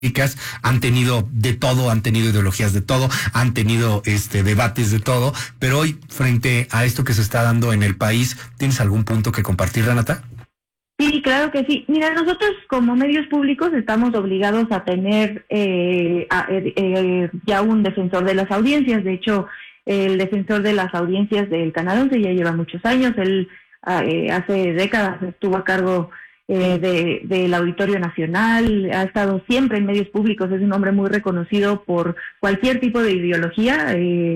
han tenido de todo, han tenido ideologías de todo, han tenido debates de todo, pero hoy, frente a esto que se está dando en el país, ¿tienes algún punto que compartir, Renata? Sí, claro que sí. Mira, nosotros como medios públicos estamos obligados a tener ya un defensor de las audiencias. De hecho, el defensor de las audiencias del Canal 11 ya lleva muchos años. Él hace décadas estuvo a cargo del Auditorio Nacional, ha estado siempre en medios públicos, es un hombre muy reconocido por cualquier tipo de ideología.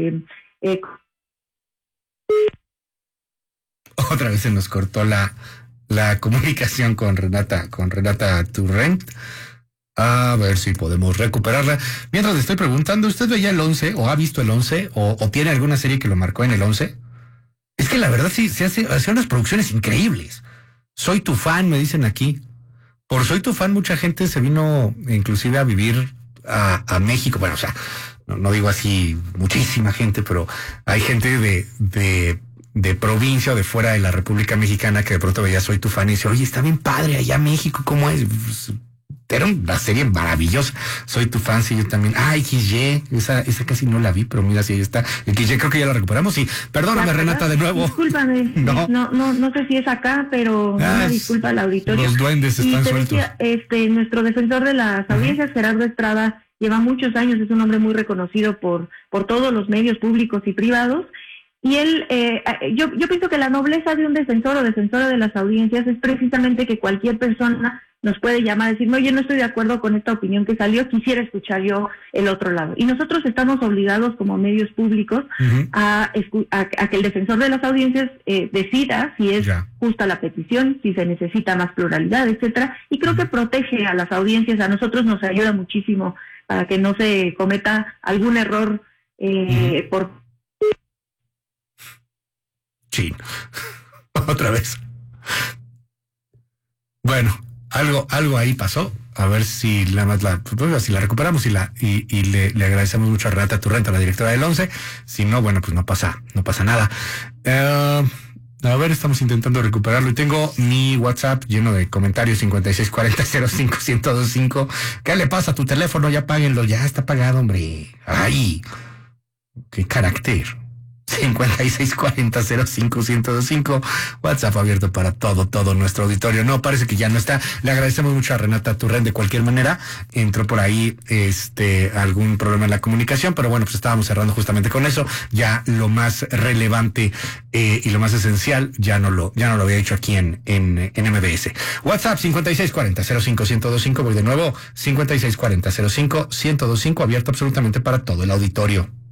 Otra vez se nos cortó la comunicación con Renata Turrent. A ver si podemos recuperarla. Mientras le estoy preguntando, ¿usted veía el 11 o ha visto el 11 o tiene alguna serie que lo marcó en el 11? Es que la verdad sí, se hace unas producciones increíbles. Soy tu fan, me dicen aquí. Por Soy tu fan, mucha gente se vino inclusive a vivir a México. Bueno, o sea, no digo así muchísima gente, pero hay gente de provincia o de fuera de la República Mexicana que de pronto veía Soy tu fan y dice, oye, está bien padre allá México, ¿cómo es? Pues, era una serie maravillosa. Soy tu fan, sí, yo también. XY, esa casi no la vi, pero mira, sí, ahí está. XY creo que ya la recuperamos, sí. Perdóname, Renata, de nuevo. Discúlpame, no sé si es acá, pero una disculpa al auditorio. Los duendes están sueltos. Decía, nuestro defensor de las audiencias, Gerardo Estrada, lleva muchos años, es un hombre muy reconocido por todos los medios públicos y privados. Y él, yo pienso que la nobleza de un defensor o defensora de las audiencias es precisamente que cualquier persona nos puede llamar y decir, no, yo no estoy de acuerdo con esta opinión que salió, quisiera escuchar yo el otro lado. Y nosotros estamos obligados como medios públicos a que el defensor de las audiencias decida si es justa la petición, si se necesita más pluralidad, etcétera. Y creo que protege a las audiencias, a nosotros nos ayuda muchísimo para que no se cometa algún error por... Sí, otra vez. Bueno, algo ahí pasó. A ver si si la recuperamos y le agradecemos mucho a Renata Turrent, la directora del 11. Si no, bueno, pues no pasa nada. A ver, estamos intentando recuperarlo y tengo mi WhatsApp lleno de comentarios 5640-05-1025. ¿Qué le pasa a tu teléfono? Ya páguenlo, ya está pagado, hombre. Ay, qué carácter. 5640-05-1025, WhatsApp abierto para todo nuestro auditorio. No, parece que ya no está. Le agradecemos mucho a Renata Turrent de cualquier manera. Entró por ahí algún problema en la comunicación, pero bueno, pues estábamos cerrando justamente con eso. Ya lo más relevante y lo más esencial ya no lo había dicho aquí en MBS. WhatsApp 5640-05-1025, voy de nuevo, 5640-05-1025, abierto absolutamente para todo el auditorio.